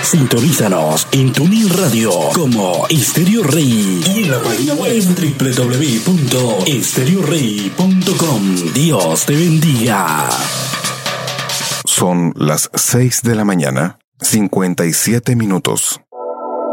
Sintonízanos en TuneIn Radio como Estéreo Rey y en la página web www.estereorey.com. Dios te bendiga. Son las 6 de la mañana, 57 minutos.